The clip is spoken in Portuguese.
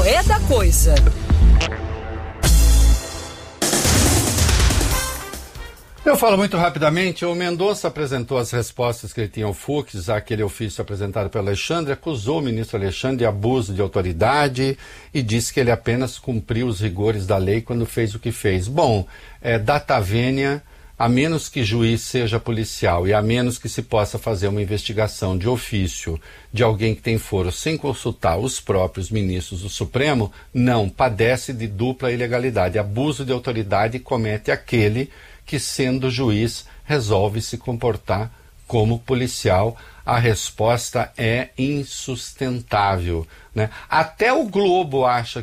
Qual é da coisa? Eu falo muito rapidamente. O Mendonça apresentou as respostas que ele tinha ao Fux, àquele ofício apresentado pelo Alexandre, acusou o ministro Alexandre de abuso de autoridade e disse que ele apenas cumpriu os rigores da lei quando fez o que fez. Bom, data vênia, a menos que juiz seja policial e a menos que se possa fazer uma investigação de ofício de alguém que tem foro sem consultar os próprios ministros do Supremo, não, padece de dupla ilegalidade. Abuso de autoridade comete aquele que, sendo juiz, resolve se comportar como policial. A resposta é insustentável, né? Até o Globo acha